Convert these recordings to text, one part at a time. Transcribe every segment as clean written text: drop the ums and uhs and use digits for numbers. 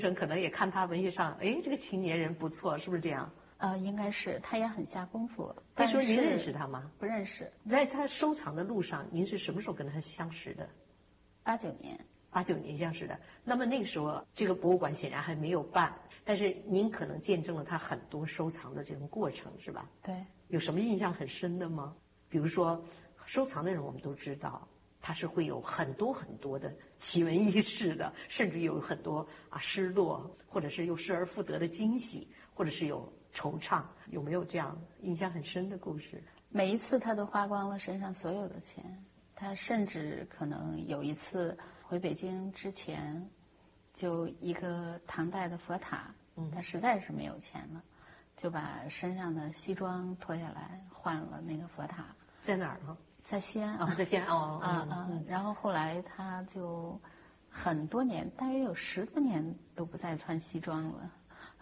可能也看他文学上，哎，这个青年人不错，是不是这样？ 应该是，他也很下功夫。 那时候您认识他吗？ 不认识。 在他收藏的路上，您是什么时候跟他相识的 ？89年。 89年相识的。那么那个时候，这个博物馆显然还没有办，但是您可能见证了他很多收藏的这种过程，是吧？ 对。 有什么印象很深的吗？比如说，收藏的人我们都知道，他是会有很多很多的奇闻异事的，甚至有很多失落，或者是又失而复得的惊喜，或者是有惆怅。有没有这样印象很深的故事？ 每一次他都花光了身上所有的钱，他甚至可能有一次回北京之前，就一个唐代的佛塔，他实在是没有钱了，就把身上的西装脱下来换了那个佛塔。 在哪儿呢？ 在西安。 在西安。 然后后来他就很多年，大约有10多年都不再穿西装了。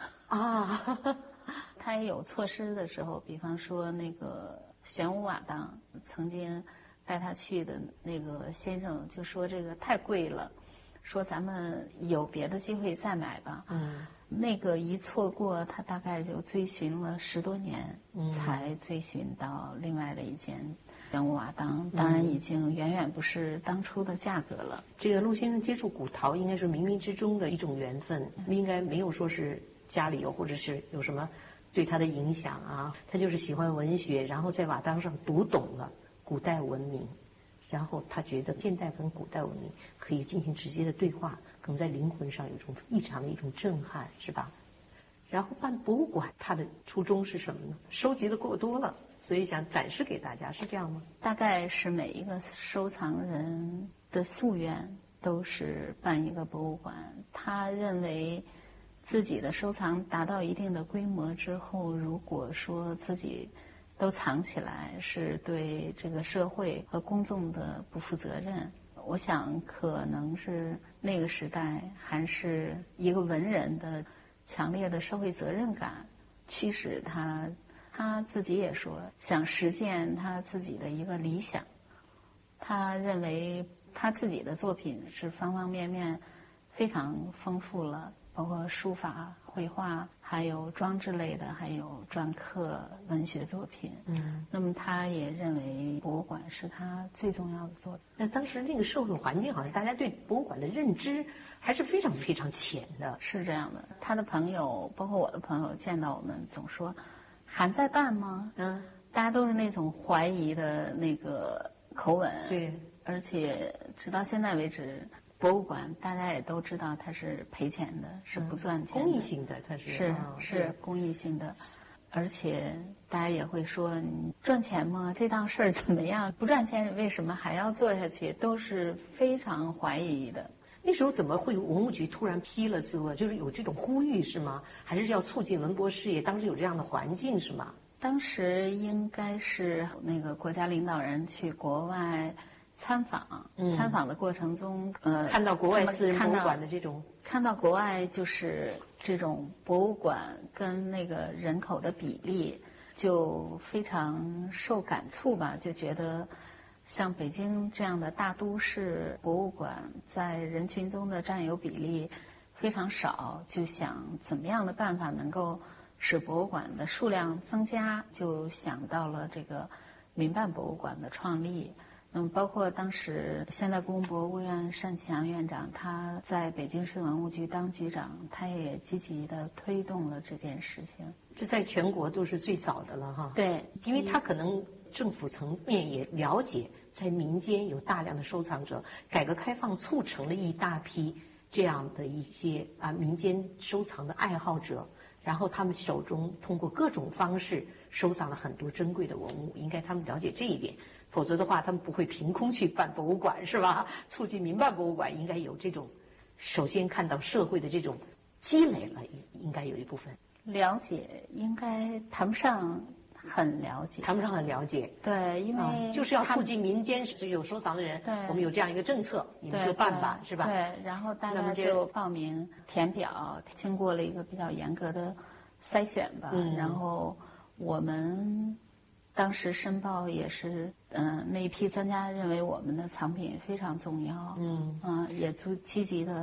他也有错失的时候，比方说那个玄武瓦当，曾经带他去的那个先生就说这个太贵了，说咱们有别的机会再买吧。那个一错过，他大概就追寻了10多年，才追寻到另外的一件玄武瓦当，当然已经远远不是当初的价格了。 这个陆先生接触古陶应该是冥冥之中的一种缘分，应该没有说是家里有或者是有什么对他的影响啊，他就是喜欢文学，然后在瓦当上读懂了古代文明，然后他觉得现代跟古代文明可以进行直接的对话，可能在灵魂上有一种异常的一种震撼，是吧？然后办博物馆，他的初衷是什么呢？收集的过多了，所以想展示给大家，是这样吗？ 大概是每一个收藏人的夙愿都是办一个博物馆。他认为自己的收藏达到一定的规模之后，如果说自己都藏起来，是对这个社会和公众的不负责任。我想可能是那个时代还是一个文人的强烈的社会责任感驱使他自己也说想实践他自己的一个理想。他认为他自己的作品是方方面面非常丰富了，包括书法、绘画，还有装置类的，还有篆刻、文学作品。那么他也认为博物馆是他最重要的作品。 那当时那个社会环境，好像大家对博物馆的认知还是非常非常浅的。 是这样的，他的朋友，包括我的朋友，见到我们总说还在办吗？大家都是那种怀疑的那个口吻。 对， 而且直到现在为止，博物馆大家也都知道它是赔钱的，是不赚钱的。 公益性的，它是公益性的。而且大家也会说，你赚钱吗？这档事儿怎么样？不赚钱为什么还要做下去？都是非常怀疑的。 那时候怎么会文物局突然批了字了？就是有这种呼吁是吗？还是要促进文博事业？当时有这样的环境是吗？ 当时应该是那个国家领导人去国外参访，参访的过程中， 看到国外私人博物馆的这种， 看到国外就是这种博物馆跟那个人口的比例，就非常受感触吧，就觉得像北京这样的大都市，博物馆在人群中的占有比例非常少，就想怎么样的办法能够使博物馆的数量增加，就想到了这个民办博物馆的创立。那么包括当时现代故宫博物院单霁阳院长，他在北京市文物局当局长，他也积极的推动了这件事情。 这在全国都是最早的了哈。 对， 因为他可能政府层面也了解，在民间有大量的收藏者，改革开放促成了一大批这样的一些民间收藏的爱好者，然后他们手中通过各种方式收藏了很多珍贵的文物，应该他们了解这一点，否则的话他们不会凭空去办博物馆，是吧？促进民办博物馆应该有这种，首先看到社会的这种积累了，应该有一部分了解，应该谈不上很了解， 谈不上很了解。 对，因为就是要促进民间有收藏的人，我们有这样一个政策，你们就办吧，是吧？ 对，然后大家就报名填表，经过了一个比较严格的筛选吧。然后我们当时申报也是，那一批专家认为我们的藏品非常重要，也就积极的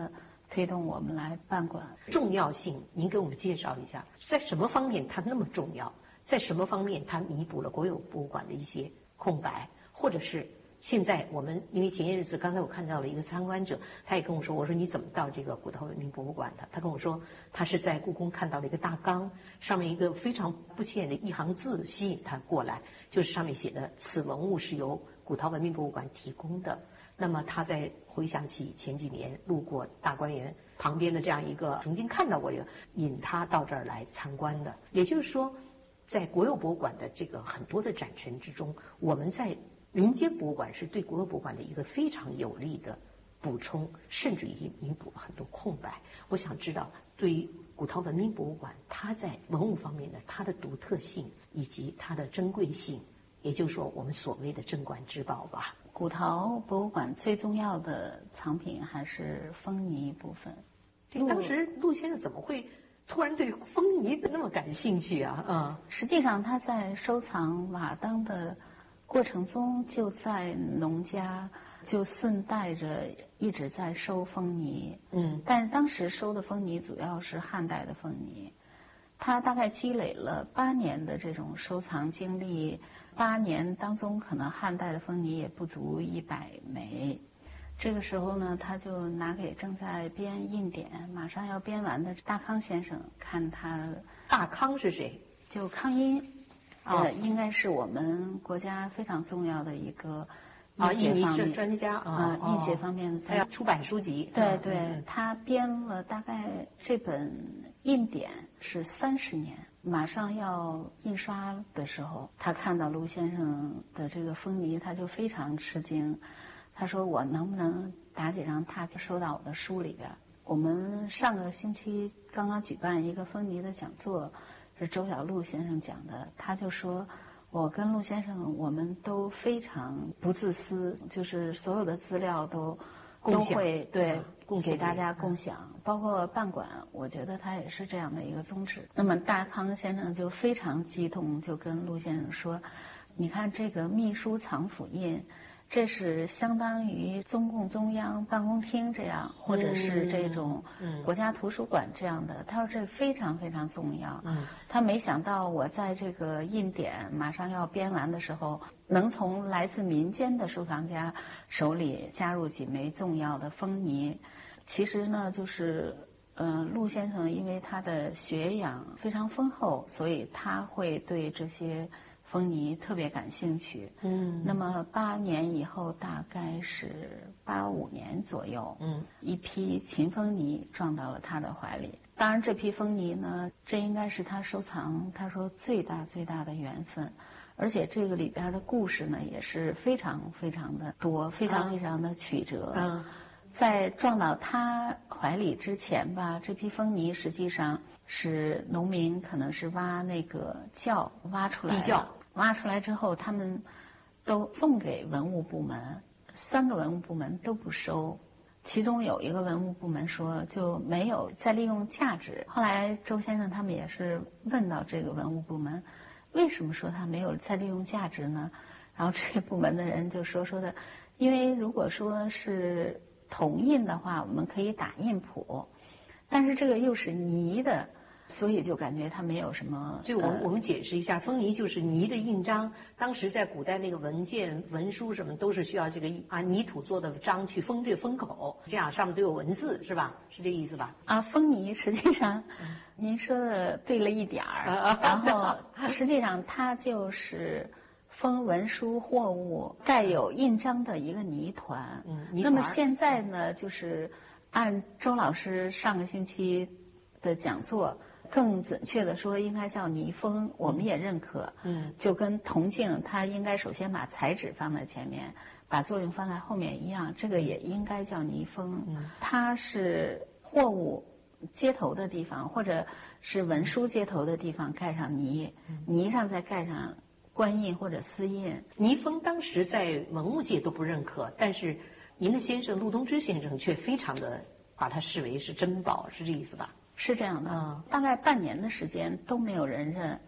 推动我们来办馆。 重要性，您给我们介绍一下，在什么方面它那么重要？在什么方面它弥补了国有博物馆的一些空白，或者是现在我们因为前些日子刚才我看到了一个参观者，他也跟我说，我说你怎么到这个古陶文明博物馆的？他跟我说他是在故宫看到了一个大纲，上面一个非常不起眼的一行字吸引他过来，就是上面写的此文物是由古陶文明博物馆提供的。那么他在回想起前几年路过大观园旁边的这样一个曾经看到过这个引他到这儿来参观的，也就是说在国有博物馆的这个很多的展陈之中，我们在民间博物馆是对国有博物馆的一个非常有力的补充，甚至于弥补了很多空白。我想知道对于古陶文明博物馆它在文物方面的它的独特性以及它的珍贵性，也就是说我们所谓的镇馆之宝吧。 古陶博物馆最重要的藏品还是风泥部分。 当时陆先生怎么会突然对风泥那么感兴趣啊？ 实际上他在收藏瓦当的过程中，就在农家就顺带着一直在收风泥。但是当时收的风泥主要是汉代的风泥。他大概积累了8年的这种收藏经历，8年当中可能汉代的风泥也不足100枚。这个时候呢，他就拿给正在编印典、马上要编完的大康先生看他。 大康是谁？ 就康因，应该是我们国家非常重要的一个印学方面专家印学方面的。 他要出版书籍。 对对，他编了大概这本印典是30年，马上要印刷的时候，他看到陆先生的这个风泥，他就非常吃惊。他说：“我能不能打几张拓片收到我的书里边？”我们上个星期刚刚举办一个风泥的讲座，是周小璐先生讲的。他就说，我跟陆先生我们都非常不自私，就是所有的资料都会对给大家共享，包括办馆，我觉得他也是这样的一个宗旨。那么大康先生就非常激动，就跟陆先生说：“你看这个秘书藏府印。”这是相当于中共中央办公厅这样，或者是这种国家图书馆这样的。他说这非常非常重要。他没想到我在这个印典马上要编完的时候，能从来自民间的收藏家手里加入几枚重要的风泥。其实呢，就是陆先生因为他的学养非常丰厚，所以他会对这些风泥特别感兴趣。那么8年以后，大概是85年左右，一批秦风泥撞到了他的怀里。当然这批风泥呢，这应该是他收藏他说最大的缘分，而且这个里边的故事呢也是非常非常的多，非常的曲折。在撞到他怀里之前吧，这批风泥实际上是农民可能是挖那个窖挖出来的，挖出来之后他们都送给文物部门，3个文物部门都不收，其中有一个文物部门说就没有再利用价值。后来周先生他们也是问到这个文物部门，为什么说他没有再利用价值呢？然后这个部门的人就说的，因为如果说是铜印的话，我们可以打印谱，但是这个又是泥的，所以就感觉它没有什么。 所以我们解释一下，风泥就是泥的印章。当时在古代那个文件、文书什么都是需要这个泥土做的章去封这个封口，这样上面都有文字，是吧？是这个意思吧？ 风泥实际上您说的对了一点儿，然后实际上它就是封文书货物盖有印章的一个泥团。那么现在呢，就是按周老师上个星期的讲座，更准确的说应该叫泥封，我们也认可。就跟铜镜它应该首先把材质放在前面，把作用放在后面一样，这个也应该叫泥封。它是货物接头的地方，或者是文书接头的地方盖上泥，泥上再盖上官印或者私印。 泥封当时在文物界都不认可，但是您的先生陆东之先生却非常的把它视为是珍宝，是这意思吧？ 是这样的。大概半年的时间都没有人认，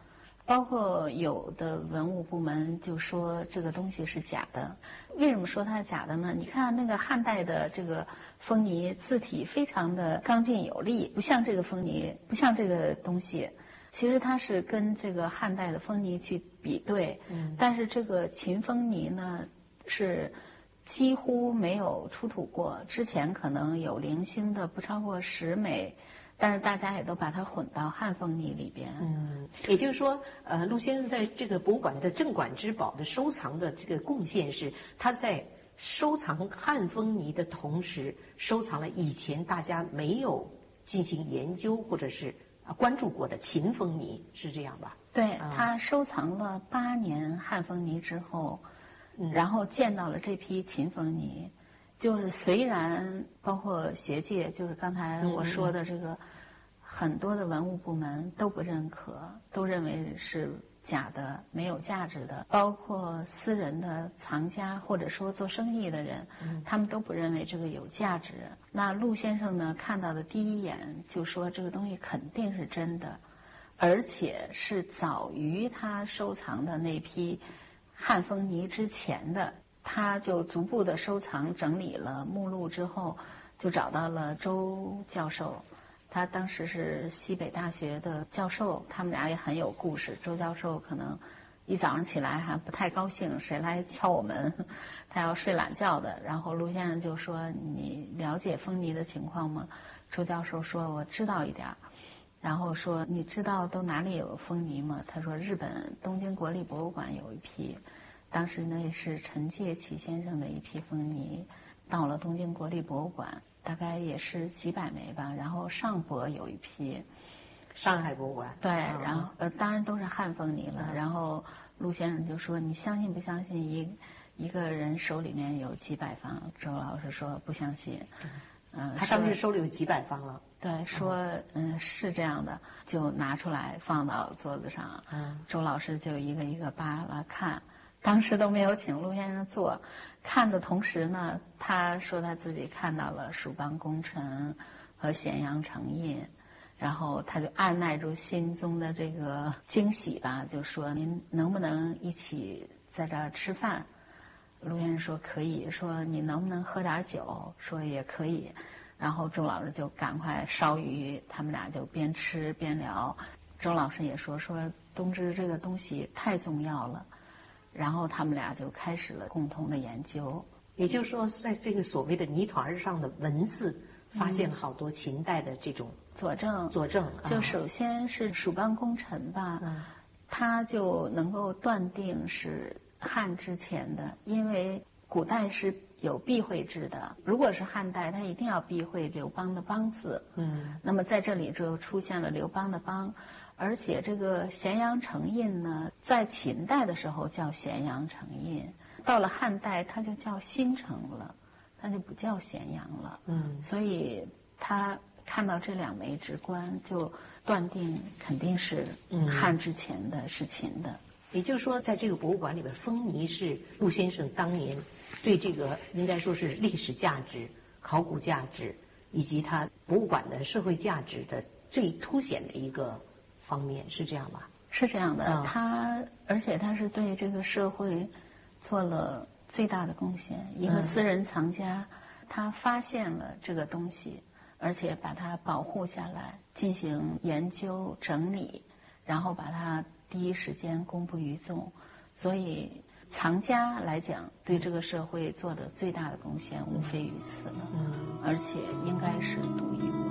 包括有的文物部门就说这个东西是假的。为什么说它是假的呢？你看那个汉代的这个封泥字体非常的刚劲有力，不像这个封泥，不像这个东西。其实它是跟这个汉代的封泥去比对，但是这个秦封泥呢是几乎没有出土过，之前可能有零星的不超过10枚。但是大家也都把它混到汉封泥里边。 也就是说，陆先生在这个博物馆的镇馆之宝的收藏的这个贡献是，他在收藏汉封泥的同时，收藏了以前大家没有进行研究或者是关注过的秦封泥，是这样吧？ 对，他收藏了8年汉封泥之后，然后见到了这批秦封泥。就是虽然包括学界，就是刚才我说的这个，很多的文物部门都不认可，都认为是假的、没有价值的，包括私人的藏家或者说做生意的人，他们都不认为这个有价值。那陆先生呢，看到的第一眼就说这个东西肯定是真的，而且是早于他收藏的那批汉封泥之前的。他就逐步的收藏整理了目录之后，就找到了周教授，他当时是西北大学的教授，他们俩也很有故事。周教授可能一早上起来还不太高兴，谁来敲我门，他要睡懒觉的。然后陆先生就说：“你了解封泥的情况吗？”周教授说：“我知道一点。”然后说：“你知道都哪里有封泥吗？”他说：“日本东京国立博物馆有一批。”当时呢是陈介祺先生的一批封泥，到了东京国立博物馆，大概也是几百枚吧。然后上博有一批， 上海博物馆对，然后当然都是汉封泥了。然后陆先生就说：“你相信不相信一个人手里面有几百方？”周老师说：“不相信。” 他当时手里有几百方了。 对，说是这样的，就拿出来放到桌子上。周老师就一个一个扒拉看。当时都没有请陆先生做，看的同时呢，他说他自己看到了蜀邦功臣和咸阳城印，然后他就按耐住心中的这个惊喜吧，就说您能不能一起在这儿吃饭？陆先生说可以，说你能不能喝点酒？说也可以。然后周老师就赶快烧鱼，他们俩就边吃边聊。周老师也说冬至这个东西太重要了。然后他们俩就开始了共同的研究， 也就是说，在这个所谓的泥团上的文字，发现了好多秦代的这种佐证。就首先是蜀邦功臣吧，他就能够断定是汉之前的，因为古代是有避讳制的，如果是汉代，他一定要避讳刘邦的邦字。那么在这里就出现了刘邦的邦。而且这个咸阳城印呢，在秦代的时候叫咸阳城印，到了汉代它就叫新城了，它就不叫咸阳了。所以他看到这2枚直观，就断定肯定是汉之前的，是秦的。 也就是说，在这个博物馆里边，封泥是陆先生当年对这个应该说是历史价值、考古价值以及他博物馆的社会价值的最凸显的一个方面，是这样吧？ 是这样的，而且他是对这个社会做了最大的贡献。一个私人藏家，他发现了这个东西，而且把它保护下来，进行研究整理，然后把它第一时间公布于众。所以藏家来讲，对这个社会做的最大的贡献，无非于此了。而且应该是独一无二。